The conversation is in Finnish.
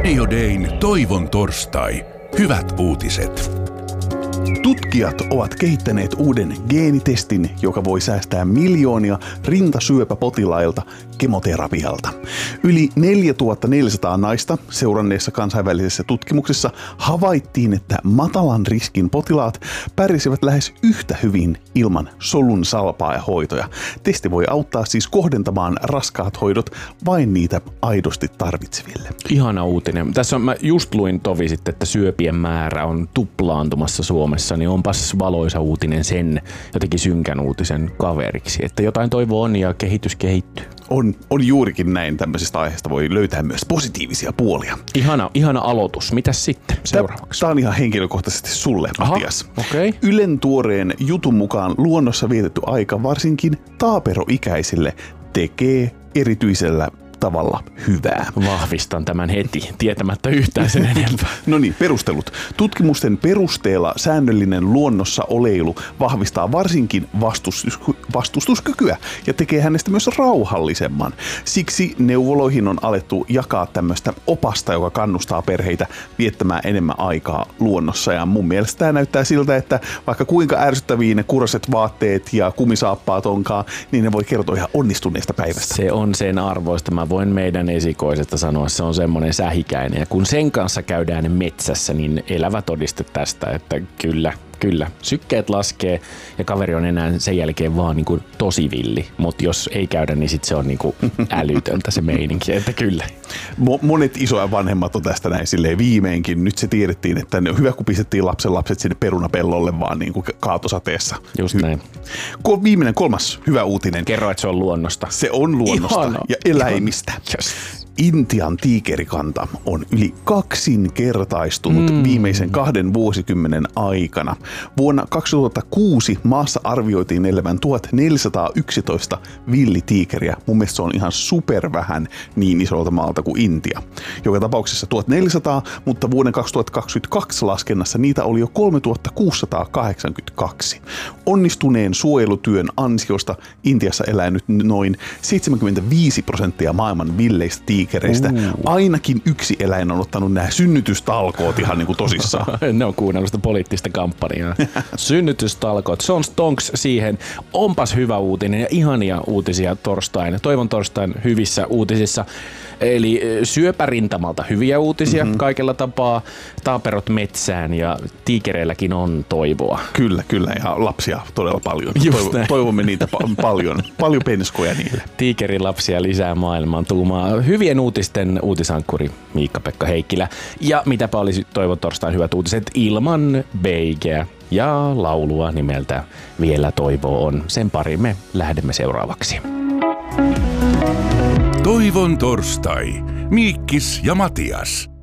Radio Dayn Toivon torstai. Hyvät uutiset. Tutkijat ovat kehittäneet uuden geenitestin, joka voi säästää miljoonia rintasyöpäpotilailta kemoterapialta. Yli 4400 naista seuranneessa kansainvälisessä tutkimuksessa havaittiin, että matalan riskin potilaat pärsivät lähes yhtä hyvin ilman solun salpaajahoitoja. Testi voi auttaa siis kohdentamaan raskaat hoidot vain niitä aidosti tarvitseville. Ihana uutinen. Mä just luin tovi sitten, että syöpien määrä on tuplaantumassa Suomessa, niin onpas valoisa uutinen sen jotenkin synkän uutisen kaveriksi, että jotain toivoa on ja kehitys kehittyy. On juurikin näin, tämmöisestä aiheesta voi löytää myös positiivisia puolia. Ihana aloitus. Mitäs sitten seuraavaksi? Tämä on ihan henkilökohtaisesti sulle, Matias. Okay. Ylen tuoreen jutun mukaan luonnossa vietetty aika varsinkin taaperoikäisille tekee erityisellä tavalla hyvää. Vahvistan tämän heti, tietämättä yhtään sen enempää. No niin, perustelut. Tutkimusten perusteella säännöllinen luonnossa oleilu vahvistaa varsinkin vastustuskykyä ja tekee hänestä myös rauhallisemman. Siksi neuvoloihin on alettu jakaa tämmöistä opasta, joka kannustaa perheitä viettämään enemmän aikaa luonnossa. Ja mun mielestä tämä näyttää siltä, että vaikka kuinka ärsyttäviä ne kuraset vaatteet ja kumisaappaat onkaan, niin ne voi kertoa ihan onnistuneesta päivästä. Se on sen arvoista. Mä voin meidän esikoisesta sanoa, se on semmoinen sähikäinen. Ja kun sen kanssa käydään metsässä, niin elävä todiste tästä, että kyllä. Sykkeet laskee ja kaveri on enää sen jälkeen vaan niin kuin tosi villi. Mutta jos ei käydä, niin sit se on niin kuin älytöntä se meininki, että kyllä. Monet isoja vanhemmat on tästä näin silleen viimeinkin. Nyt se tiedettiin, että hyvä kun pistettiin lapset sinne perunapellolle vaan niin kuin kaatosateessa. Just näin. Viimeinen kolmas hyvä uutinen. Kerro, että se on luonnosta. Se on luonnosta ja eläimistä. Yes. Intian tiikerikanta on yli kaksinkertaistunut viimeisen 2 vuosikymmenen aikana. Vuonna 2006 maassa arvioitiin elävän 1411 villitiikeriä. Mun mielestä se on ihan supervähän niin isolta maalta kuin Intia. Joka tapauksessa 1400, mutta vuoden 2022 laskennassa niitä oli jo 3682. Onnistuneen suojelutyön ansiosta Intiassa elää nyt noin 75% maailman villeistä tiikereistä. Ainakin yksi eläin on ottanut nämä synnytystalkoot ihan niin kuin tosissaan. Ne on kuunnellut sitä poliittista kampanjaa. Synnytystalkoot, se on stonks siihen. Onpas hyvä uutinen ja ihania uutisia torstain. Toivon torstain hyvissä uutisissa. Eli syöpärintamalta hyviä uutisia kaikella tapaa. Taaperot metsään ja tiikereilläkin on toivoa. Kyllä ja lapsia todella paljon. Toivomme niitä paljon. Paljon penskoja niille. Tiikerilapsia lisää maailmaan tuumaa. Hyvien uutisten uutisankkuri Miikka-Pekka Heikkilä. Ja mitäpä olisi toivon torstain hyvät uutiset ilman beigeä ja laulua nimeltä Vielä toivoa on. Sen pariin me lähdemme seuraavaksi. Toivon torstai. Miikkis ja Matias.